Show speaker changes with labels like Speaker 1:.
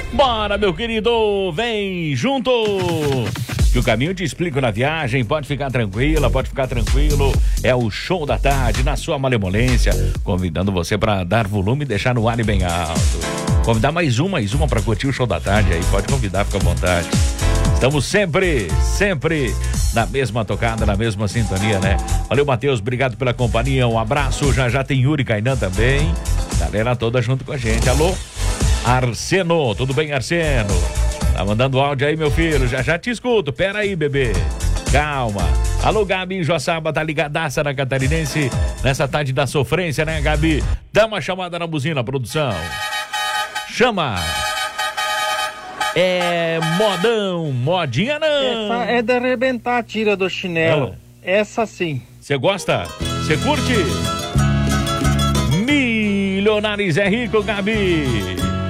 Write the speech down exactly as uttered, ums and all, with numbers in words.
Speaker 1: Bora, meu querido, vem junto! Que o caminho te explico na viagem, pode ficar tranquila, pode ficar tranquilo. É o Show da Tarde, na sua malemolência, convidando você para dar volume e deixar no ar e bem alto. Convidar mais um, mais uma para curtir o Show da Tarde aí, pode convidar, fica à vontade. Estamos sempre, sempre na mesma tocada, na mesma sintonia, né? Valeu, Matheus, obrigado pela companhia, um abraço. Já já tem Yuri Kainan também, galera toda junto com a gente. Alô, Arseno, tudo bem, Arseno? Tá mandando áudio aí, meu filho, já já te escuto, pera aí, bebê, calma. Alô, Gabi Joaçaba, tá ligadaça na Catarinense, nessa tarde da sofrência, né, Gabi? Dá uma chamada na buzina, produção. Chama! É modão, modinha não.
Speaker 2: Essa é de arrebentar a tira do chinelo. É. Essa sim.
Speaker 1: Você gosta? Você curte? Milionários é rico, Gabi.